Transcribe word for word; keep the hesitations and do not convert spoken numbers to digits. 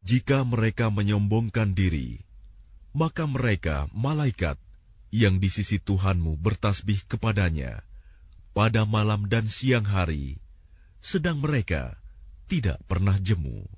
Jika mereka menyombongkan diri, maka mereka malaikat yang di sisi Tuhanmu bertasbih kepadanya pada malam dan siang hari, sedang mereka tidak pernah jemu.